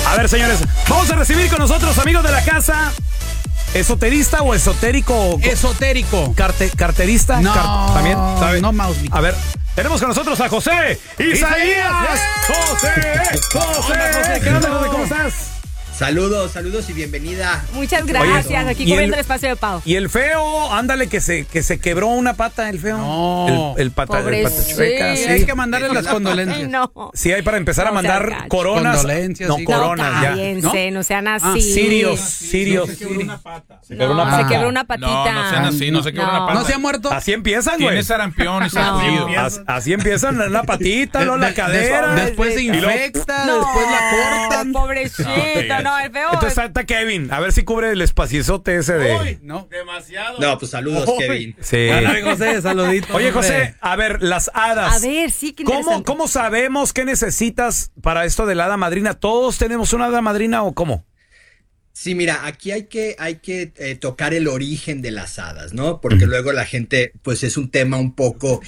A ver, señores, vamos a recibir con nosotros, amigos de la casa, ¿esoterista o esotérico? Esotérico. ¿Carterista? No, ¿También? ¿Sabe? no, Mouse. A ver, tenemos con nosotros a José Isaías. José. ¿Qué onda, José? ¿Cómo estás? Saludos y bienvenida. Muchas gracias. Aquí cubriendo el espacio de Pau. Y el feo, ándale, que se quebró una pata, el feo. No. El pata chueca. Sí, hay que mandarle las condolencias. No. Sí, hay para empezar a mandar coronas. Condolencias, No, sí. coronas, no, ya. cállense, no sean así. Sirios. Se quebró una pata. Se quebró una pata. Se quebró una patita. No sean así, no se quebró una pata. ¿No se ha muerto? Así empiezan, güey. Tiene sarampión y sacudido. Así empiezan la patita, luego la cadera. Después se infecta, después la cortan. Pobrecito, no, el feo. Entonces está Kevin, a ver si cubre el espaciezote ese de... No. Demasiado. No, pues saludos, Kevin. Sí. José, saludito. Oye, José, a ver, las hadas. A ver, sí, qué interesante. ¿Cómo sabemos qué necesitas para esto de la hada madrina? ¿Todos tenemos una hada madrina o cómo? Sí, mira, aquí hay que tocar el origen de las hadas, ¿no? Porque luego la gente, pues es un tema un poco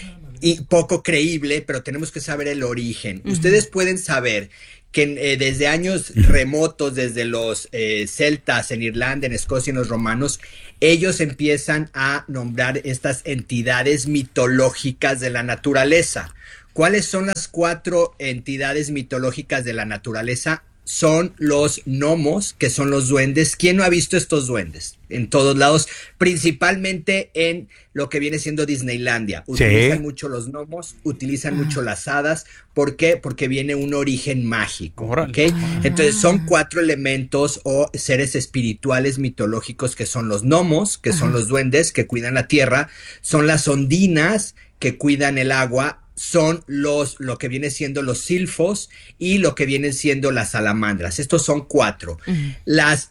creíble, pero tenemos que saber el origen. Ustedes pueden saber que desde años remotos, desde los celtas en Irlanda, en Escocia, en los romanos, ellos empiezan a nombrar estas entidades mitológicas de la naturaleza. ¿Cuáles son las 4 entidades mitológicas de la naturaleza? Son los gnomos, que son los duendes. ¿Quién no ha visto estos duendes? En todos lados, principalmente en lo que viene siendo Disneylandia. Utilizan mucho los gnomos, utilizan mucho las hadas. ¿Por qué? Porque viene un origen mágico, ¿ok? Entonces son 4 elementos o seres espirituales mitológicos que son los gnomos, que son los duendes que cuidan la tierra, son las ondinas que cuidan el agua, son lo que viene siendo los silfos y lo que vienen siendo las salamandras. Estos son 4. Las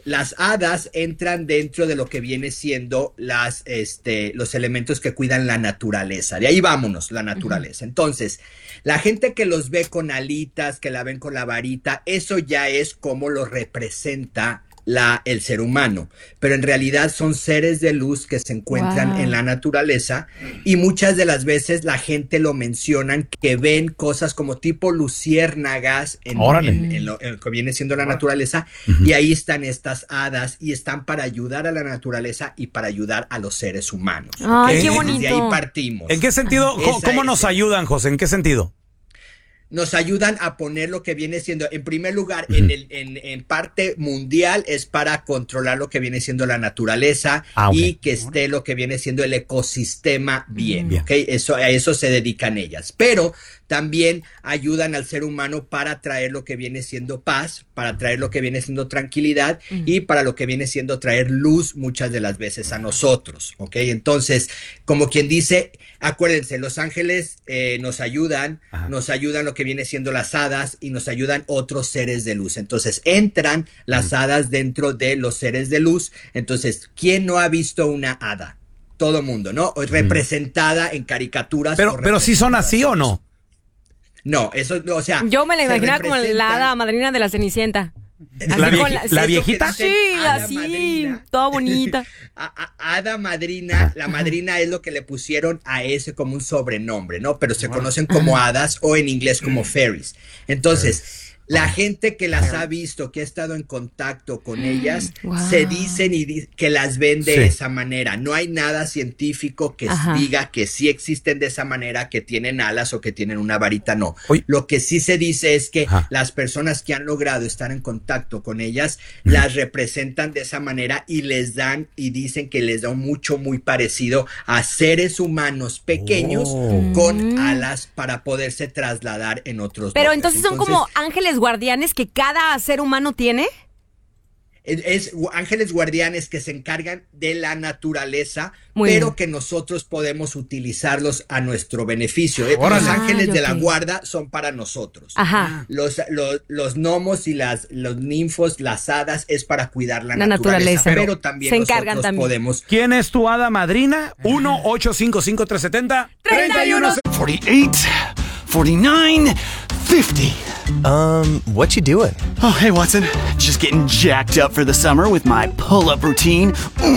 hadas entran dentro de lo que viene siendo los elementos que cuidan la naturaleza. De ahí vámonos, la naturaleza. Entonces, la gente que los ve con alitas, que la ven con la varita, eso ya es como lo representa el ser humano, pero en realidad son seres de luz que se encuentran en la naturaleza, y muchas de las veces la gente lo mencionan que ven cosas como tipo luciérnagas en lo que viene siendo la naturaleza, y ahí están estas hadas y están para ayudar a la naturaleza y para ayudar a los seres humanos. Ay, qué bonito. De ahí partimos. ¿En qué sentido? ¿Cómo nos ayudan, José? ¿En qué sentido? Nos ayudan a poner lo que viene siendo, en primer lugar, en parte mundial, es para controlar lo que viene siendo la naturaleza y que esté lo que viene siendo el ecosistema bien. ¿Okay? A eso se dedican ellas. Pero también ayudan al ser humano para traer lo que viene siendo paz, para traer lo que viene siendo tranquilidad y para lo que viene siendo traer luz muchas de las veces a nosotros. ¿Ok? Entonces, como quien dice, acuérdense, los ángeles nos ayudan lo que viene siendo las hadas y nos ayudan otros seres de luz. Entonces entran las hadas dentro de los seres de luz. Entonces, ¿quién no ha visto una hada? Todo mundo, ¿no? Representada en caricaturas. Pero ¿sí son así o no? No, eso, o sea. Yo me la imaginaba como la hada madrina de la Cenicienta. ¿La viejita? Sí, así, madrina, toda bonita. Hada madrina, la madrina es lo que le pusieron a ese como un sobrenombre, ¿no? Pero se conocen como hadas o en inglés como fairies. Entonces, la gente que las ha visto, que ha estado en contacto con ellas, se dicen que las ven de esa manera. No hay nada científico que diga que sí existen de esa manera, que tienen alas o que tienen una varita, no. Lo que sí se dice es que las personas que han logrado estar en contacto con ellas, las representan de esa manera y les dan, y dicen que les da mucho, muy parecido a seres humanos pequeños con alas para poderse trasladar en otros Pero lugares. entonces son como ángeles guardianes que cada ser humano tiene. Es ángeles guardianes que se encargan de la naturaleza, pero que nosotros podemos utilizarlos a nuestro beneficio. Los ángeles de la guarda son para nosotros. Los gnomos y los ninfos, las hadas, es para cuidar la naturaleza. Pero también se encargan nosotros podemos. ¿Quién es tu hada madrina? 1-855-370-3100. 48, 49, 50. What you doing? Oh, hey, Watson. Just getting jacked up for the summer with my pull-up routine.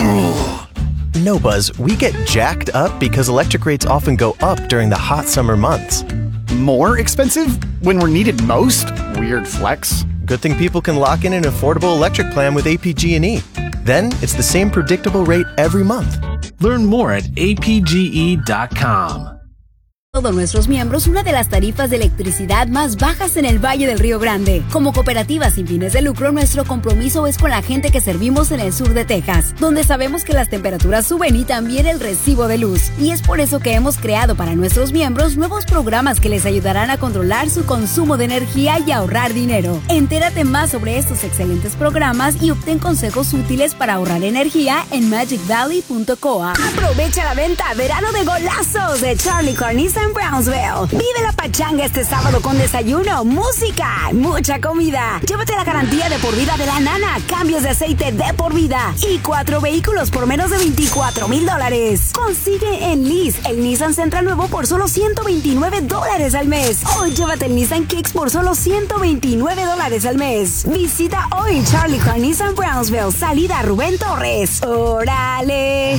No, Buzz, we get jacked up because electric rates often go up during the hot summer months. More expensive when we're needed most? Weird flex. Good thing people can lock in an affordable electric plan with APG&E. Then, it's the same predictable rate every month. Learn more at apge.com. Todos nuestros miembros una de las tarifas de electricidad más bajas en el Valle del Río Grande. Como cooperativa sin fines de lucro, nuestro compromiso es con la gente que servimos en el sur de Texas, donde sabemos que las temperaturas suben y también el recibo de luz. Y es por eso que hemos creado para nuestros miembros nuevos programas que les ayudarán a controlar su consumo de energía y ahorrar dinero. Entérate más sobre estos excelentes programas y obtén consejos útiles para ahorrar energía en magicvalley.coop. Aprovecha la venta verano de golazos de Charlie Carniza en Brownsville. Vive la pachanga este sábado con desayuno, música, mucha comida. Llévate la garantía de por vida de la nana, cambios de aceite de por vida y 4 vehículos por menos de $24,000. Consigue en Lease el Nissan Sentra nuevo por solo $129 al mes. O llévate el Nissan Kicks por solo $129 al mes. Visita hoy Charlie Carniza en Brownsville, salida Rubén Torres. ¡Órale!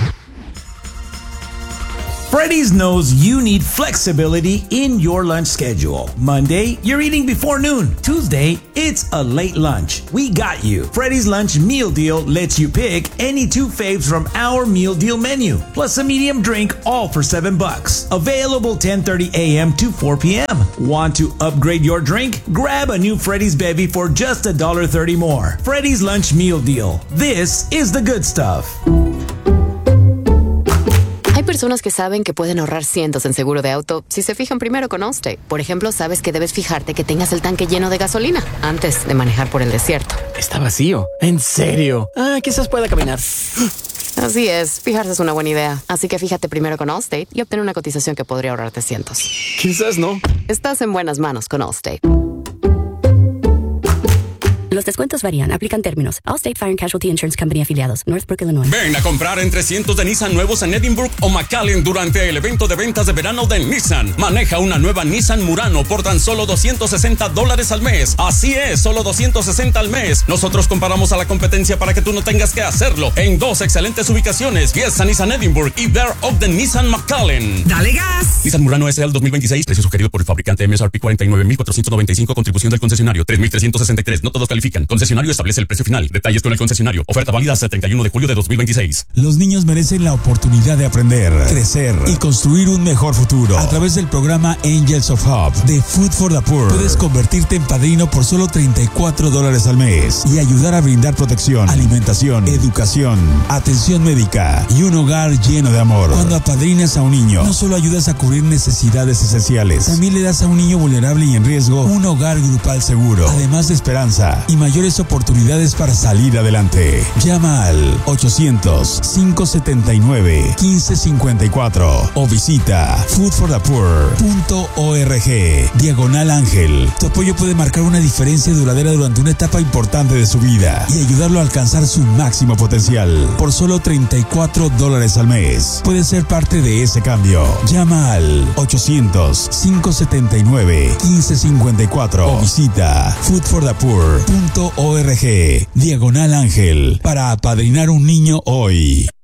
Freddy's knows you need flexibility in your lunch schedule. Monday, you're eating before noon. Tuesday, it's a late lunch. We got you. Freddy's Lunch Meal Deal lets you pick any 2 faves from our meal deal menu, plus a medium drink, all for $7. Available 10:30 a.m. to 4 p.m. Want to upgrade your drink? Grab a new Freddy's Bevy for just $1.30 more. Freddy's Lunch Meal Deal. This is the good stuff. Hay personas que saben que pueden ahorrar cientos en seguro de auto si se fijan primero con Allstate. Por ejemplo, sabes que debes fijarte que tengas el tanque lleno de gasolina antes de manejar por el desierto. Está vacío. ¿En serio? Quizás pueda caminar. Así es, fijarse es una buena idea. Así que fíjate primero con Allstate y obtén una cotización que podría ahorrarte cientos. Quizás no. Estás en buenas manos con Allstate. Los descuentos varían. Aplican términos. Allstate Fire and Casualty Insurance Company afiliados. Northbrook, Illinois. Ven a comprar entre cientos de Nissan nuevos en Edinburgh o McAllen durante el evento de ventas de verano de Nissan. Maneja una nueva Nissan Murano por tan solo $260 al mes. Así es, solo $260 al mes. Nosotros comparamos a la competencia para que tú no tengas que hacerlo. En 2 excelentes ubicaciones. Fiesta Nissan Edinburgh y Bear of the Nissan McAllen. ¡Dale gas! Nissan Murano SL 2026. Precio sugerido por el fabricante MSRP 49,495. Contribución del concesionario 3,363. No todos califican. Concesionario establece el precio final. Detalles con el concesionario. Oferta válida hasta el 31 de julio de 2026. Los niños merecen la oportunidad de aprender, crecer y construir un mejor futuro. A través del programa Angels of Hope de Food for the Poor, puedes convertirte en padrino por solo $34 al mes y ayudar a brindar protección, alimentación, educación, atención médica y un hogar lleno de amor. Cuando apadrinas a un niño, no solo ayudas a cubrir necesidades esenciales, también le das a un niño vulnerable y en riesgo un hogar grupal seguro, además de esperanza y mayores oportunidades para salir adelante. Llama al 800-579-1554 o visita foodforthepoor.org/ángel. Tu apoyo puede marcar una diferencia duradera durante una etapa importante de su vida y ayudarlo a alcanzar su máximo potencial. Por solo $34 al mes, puedes ser parte de ese cambio. Llama al 800-579-1554 o visita foodforthepoor.org/ángel para apadrinar un niño hoy.